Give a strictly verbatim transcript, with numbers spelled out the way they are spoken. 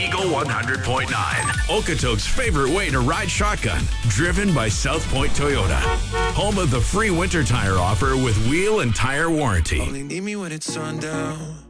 Eagle one hundred point nine. Okotoks' favorite way to ride shotgun. Driven by South Point Toyota. Home of the free winter tire offer with wheel and tire warranty. Only need me when it's sundown.